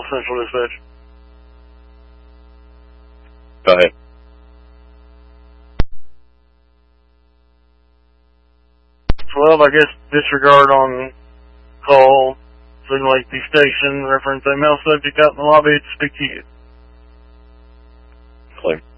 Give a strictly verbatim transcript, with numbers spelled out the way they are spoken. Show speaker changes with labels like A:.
A: Central Dispatch.
B: Go ahead.
A: twelve, I guess disregard on call. Signal Lake P station, reference a male subject out in the lobby to speak to you.
B: Clear.